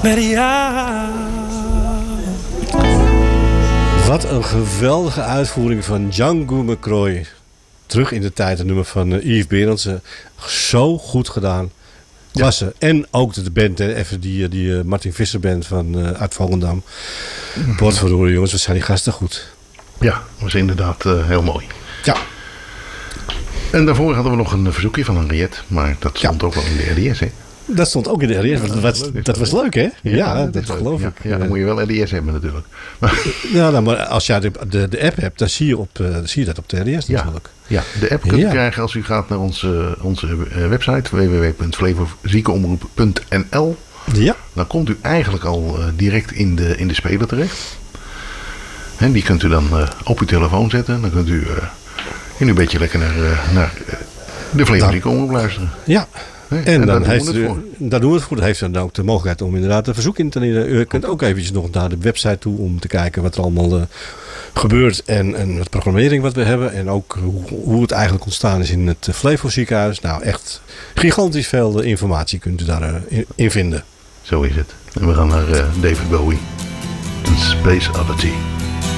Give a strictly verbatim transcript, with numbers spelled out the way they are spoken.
met jou. Wat een geweldige uitvoering van Django McCroy. Terug in de tijd, een nummer van uh, Yves Berendsen. Zo goed gedaan. Klasse. Ja. En ook de band, hè, even die, die uh, Martin Visser band van, uh, uit Volendam. Mm-hmm. Potverdorie jongens, wat zijn die gasten goed. Ja, dat was inderdaad uh, heel mooi. Ja. En daarvoor hadden we nog een verzoekje van Henriette. Maar dat stond ja. ook wel in de R D S, hè? Dat stond ook in de R D S. Ja, dat, dat, dat was leuk, hè? Ja, ja dat, dat geloof ja, ik. Ja, dan moet je wel R D S hebben natuurlijk. Ja, nou, maar als jij de, de, de app hebt, dan zie je, op, uh, zie je dat op de R D S natuurlijk. Ja, ja de app kunt u ja. krijgen als u gaat naar onze, onze website w w w punt flevoziekenomroep punt n l. Ja. Dan komt u eigenlijk al uh, direct in de, in de speler terecht. En die kunt u dan uh, op uw telefoon zetten. Dan kunt u uh, in uw bedje lekker naar, uh, naar uh, de Flevoziekenomroep luisteren. Ja. Nee, en, en dan daar heeft doen we het u, daar doen we het voor. Dat heeft dan ook de mogelijkheid om inderdaad een verzoek in te dienen. U kunt ook eventjes nog naar de website toe om te kijken wat er allemaal uh, gebeurt. En, en wat programmering wat we hebben. En ook hoe, hoe het eigenlijk ontstaan is in het Flevo ziekenhuis. Nou, echt gigantisch veel uh, informatie kunt u daarin uh, in vinden. Zo is het. En we gaan naar uh, David Bowie. Space Oddity.